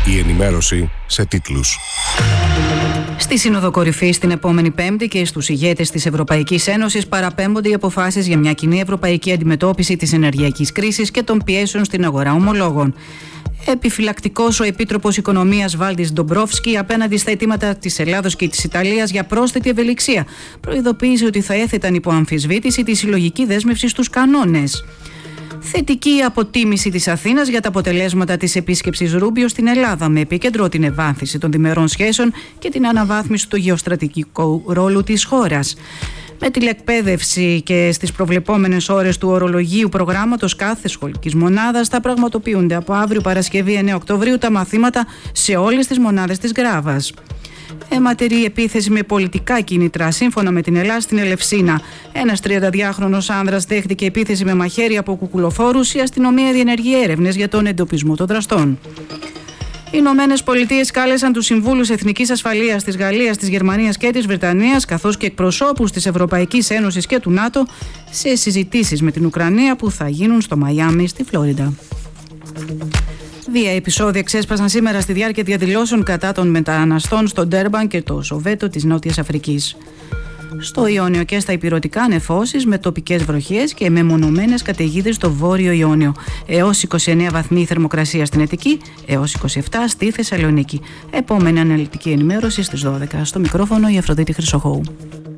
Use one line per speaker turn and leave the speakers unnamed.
Η ενημέρωση σε τίτλους.
Στη Σύνοδο Κορυφής την επόμενη Πέμπτη και στους ηγέτες της Ευρωπαϊκής Ένωσης παραπέμπονται οι αποφάσεις για μια κοινή ευρωπαϊκή αντιμετώπιση της ενεργειακής κρίσης και των πιέσεων στην αγορά ομολόγων. Επιφυλακτικός ο Επίτροπος Οικονομίας Βάλντις Ντομπρόφσκι απέναντι στα αιτήματα της Ελλάδος και της Ιταλίας για πρόσθετη ευελιξία. Προειδοποίησε ότι θα έθεταν υπό αμφισβήτηση τη συλλογική δέσμευση στους κανόνες. Θετική αποτίμηση της Αθήνας για τα αποτελέσματα της επίσκεψης Ρούμπιο στην Ελλάδα, με επίκεντρο την ευάθυνση των διμερών σχέσεων και την αναβάθμιση του γεωστρατηγικού ρόλου της χώρας. Με τηλεκπαίδευση και στις προβλεπόμενες ώρες του ορολογίου προγράμματος κάθε σχολικής μονάδας θα πραγματοποιούνται από αύριο Παρασκευή 9 Οκτωβρίου τα μαθήματα σε όλες τις μονάδες της Γκράβας. Αιματηρή επίθεση με πολιτικά κίνητρα. Σύμφωνα με την Ελλάδα, στην Ελευσίνα, ένας 32χρονος άνδρας δέχτηκε επίθεση με μαχαίρι από κουκουλοφόρους. Η αστυνομία διενεργεί έρευνες για τον εντοπισμό των δραστών. Οι Ηνωμένες Πολιτείες κάλεσαν τους συμβούλους εθνικής ασφαλείας της Γαλλίας, της Γερμανίας και της Βρετανίας, καθώς και εκπροσώπους της Ευρωπαϊκής Ένωσης και του ΝΑΤΟ, σε συζητήσεις με την Ουκρανία που θα γίνουν στο Μαϊάμι, στη Φλόριντα. Δύο επεισόδια ξέσπασαν σήμερα στη διάρκεια διαδηλώσεων κατά των μεταναστών στο Ντέρμπαν και το Σοβέτο της Νότιας Αφρικής. Στο Ιόνιο και στα Ηπειρωτικά νεφώσεις με τοπικές βροχές και μεμονωμένες καταιγίδες στο Βόρειο Ιόνιο. Έως 29 βαθμοί θερμοκρασία στην Αττική, έως 27 στη Θεσσαλονίκη. Επόμενη αναλυτική ενημέρωση στις 12. Στο μικρόφωνο η Αφροδίτη Χρυσοχώου.